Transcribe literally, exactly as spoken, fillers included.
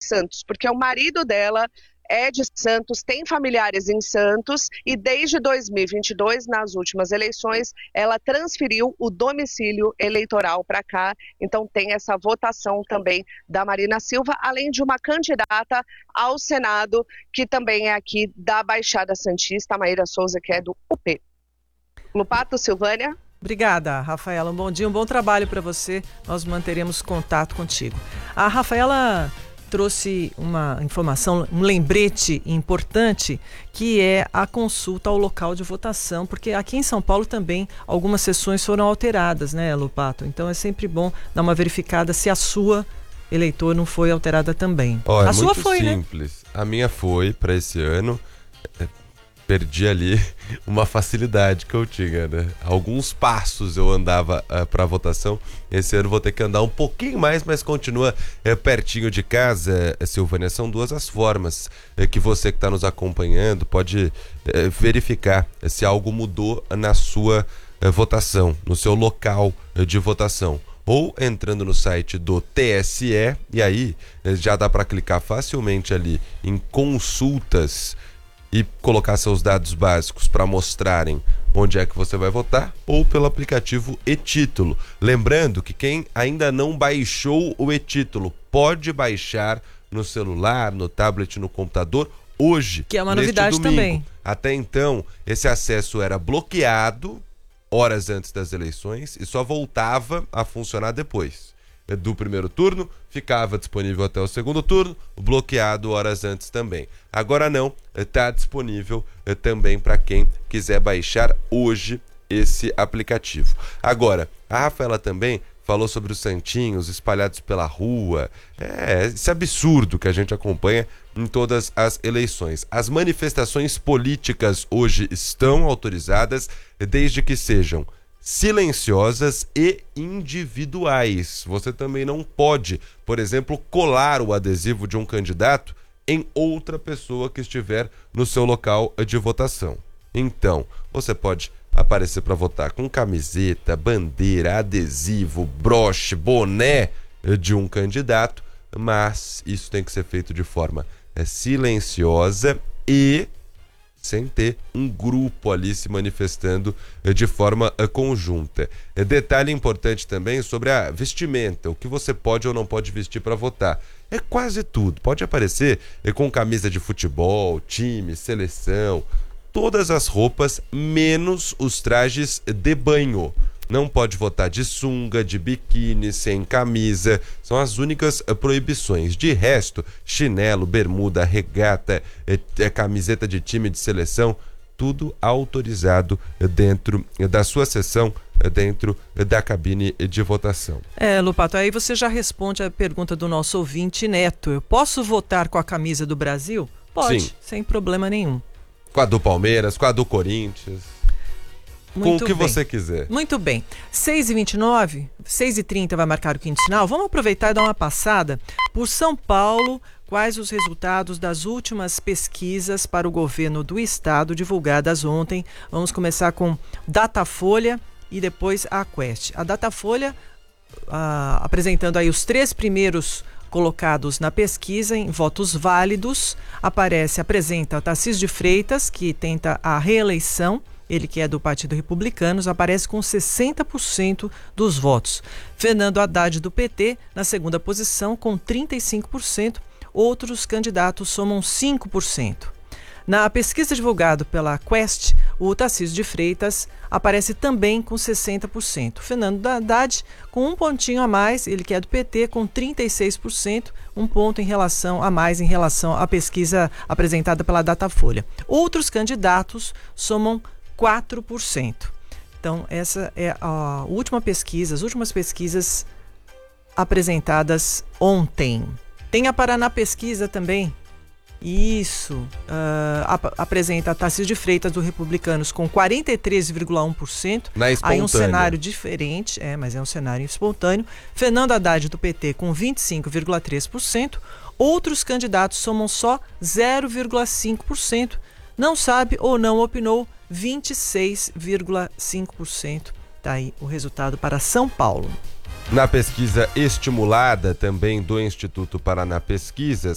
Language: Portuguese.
Santos, porque o marido dela é de Santos, tem familiares em Santos e desde dois mil e vinte e dois, nas últimas eleições, ela transferiu o domicílio eleitoral para cá. Então tem essa votação também da Marina Silva, além de uma candidata ao Senado, que também é aqui da Baixada Santista, a Maíra Souza, que é do U P. Lupato, Silvânia. Obrigada, Rafaela. Um bom dia, um bom trabalho para você. Nós manteremos contato contigo. A Rafaela trouxe uma informação, um lembrete importante, que é a consulta ao local de votação, porque aqui em São Paulo também algumas sessões foram alteradas, né, Lupato? Então é sempre bom dar uma verificada se a sua eleitor não foi alterada também. Oh, é a sua foi, simples. Né? A minha foi para esse ano. Perdi ali uma facilidade que eu tinha, né? Alguns passos eu andava uh, para votação. Esse ano vou ter que andar um pouquinho mais, mas continua uh, pertinho de casa, uh, Silvânia. São duas as formas uh, que você que está nos acompanhando pode uh, verificar uh, se algo mudou na sua uh, votação, no seu local uh, de votação. Ou entrando no site do T S E, e aí uh, já dá para clicar facilmente ali em consultas e colocar seus dados básicos para mostrarem onde é que você vai votar, ou pelo aplicativo e-Título. Lembrando que quem ainda não baixou o e-Título pode baixar no celular, no tablet, no computador hoje, que é uma neste novidade domingo. Também. Até então, esse acesso era bloqueado horas antes das eleições e só voltava a funcionar depois do primeiro turno, ficava disponível até o segundo turno, bloqueado horas antes também. Agora não, está disponível também para quem quiser baixar hoje esse aplicativo. Agora, a Rafaela também falou sobre os santinhos espalhados pela rua. É, esse absurdo que a gente acompanha em todas as eleições. As manifestações políticas hoje estão autorizadas desde que sejam silenciosas e individuais. Você também não pode, por exemplo, colar o adesivo de um candidato em outra pessoa que estiver no seu local de votação. Então, você pode aparecer para votar com camiseta, bandeira, adesivo, broche, boné de um candidato, mas isso tem que ser feito de forma silenciosa e sem ter um grupo ali se manifestando de forma conjunta. Detalhe importante também sobre a vestimenta, o que você pode ou não pode vestir para votar. É quase tudo. Pode aparecer com camisa de futebol, time, seleção, todas as roupas, menos os trajes de banho. Não pode votar de sunga, de biquíni, sem camisa. São as únicas proibições. De resto, chinelo, bermuda, regata, é, é, camiseta de time de seleção, tudo autorizado dentro da sua sessão, dentro da cabine de votação. É, Lupato, aí você já responde a pergunta do nosso ouvinte Neto. Eu posso votar com a camisa do Brasil? Pode, Sim. Sem problema nenhum. Com a do Palmeiras, com a do Corinthians. Muito com o que bem. você quiser. Muito bem. seis e vinte e nove, seis e trinta vai marcar o quinto sinal. Vamos aproveitar e dar uma passada por São Paulo. Quais os resultados das últimas pesquisas para o governo do estado divulgadas ontem? Vamos começar com Datafolha e depois a Quest. A Datafolha ah, apresentando aí os três primeiros colocados na pesquisa em votos válidos. Aparece, apresenta Tarcísio de Freitas, que tenta a reeleição. Ele que é do Partido Republicano, aparece com sessenta por cento dos votos. Fernando Haddad, do P T, na segunda posição, com trinta e cinco por cento. Outros candidatos somam cinco por cento. Na pesquisa divulgada pela Quest, o Tarcísio de Freitas aparece também com sessenta por cento. Fernando Haddad, com um pontinho a mais, ele que é do P T, com trinta e seis por cento, um ponto em relação a mais em relação à pesquisa apresentada pela Datafolha. Outros candidatos somam quatro por cento. Então, essa é a última pesquisa, as últimas pesquisas apresentadas ontem. Tem a Paraná Pesquisa também. Isso. Uh, ap- apresenta Tarcísio de Freitas, do Republicanos, com quarenta e três vírgula um por cento. Na espontânea. Aí um cenário diferente, é, mas é um cenário espontâneo. Fernando Haddad, do P T, com vinte e cinco vírgula três por cento. Outros candidatos somam só zero vírgula cinco por cento. Não sabe ou não opinou, vinte e seis vírgula cinco por cento. Está aí o resultado para São Paulo. Na pesquisa estimulada também do Instituto Paraná Pesquisas,